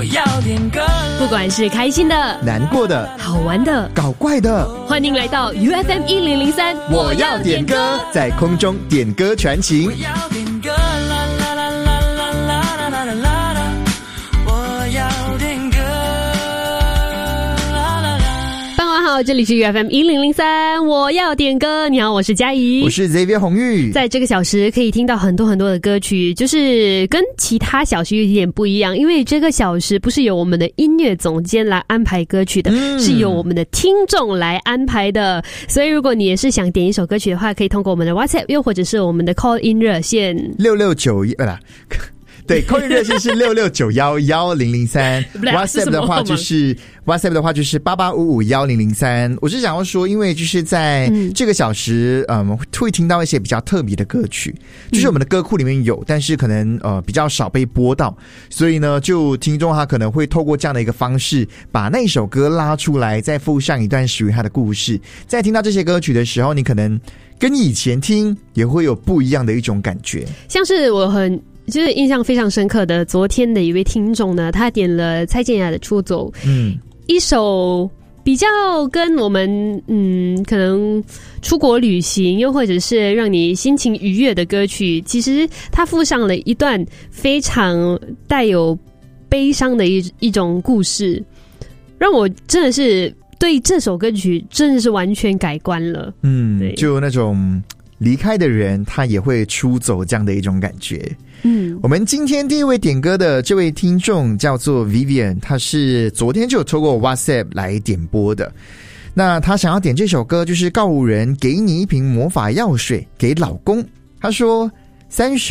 要点歌， 不管是开心的、 难过的、 好玩的、 搞怪的， 欢迎来到 UFM 1003， 我要点歌，在空中点歌传情。 我要点歌，啦啦啦啦啦啦啦啦啦啦，我要点歌，啦啦啦。 傍晚好，这里是 UFM 1003，我要点歌。你好，我是佳怡， 我是 Xavier 红玉。 在这个小时可以听到很多很多的歌曲，就是跟其他小时有一点不一样，因为这个小时不是由我们的音乐总监来安排歌曲的，是由我们的听众来安排的。所以如果你也是想点一首歌曲的话，可以通过我们的 WhatsApp 又或者是我们的 Call In 热线 669对，call in 热线是66911003，WhatsApp 的话就是88551003。我是想要说，因为就是在这个小时，会听到一些比较特别的歌曲，就是我们的歌库里面有，但是可能比较少被播到，所以呢，就听众他可能会透过这样的一个方式，把那一首歌拉出来，再附上一段属于他的故事。在听到这些歌曲的时候，你可能跟以前听也会有不一样的一种感觉， 像是就是印象非常深刻的，昨天的一位听众呢，他点了蔡健雅的《出走》，一首比较跟我们可能出国旅行，又或者是让你心情愉悦的歌曲，其实他附上了一段非常带有悲伤的一种故事，让我真的是对这首歌曲真的是完全改观了。 就那种离开的人他也会出走这样的一种感觉。我们今天第一位点歌的这位听众叫做 Vivian， 他是昨天就有透过 WhatsApp 来点播的。那他想要点这首歌，就是告五人给你一瓶魔法药水给老公。他说30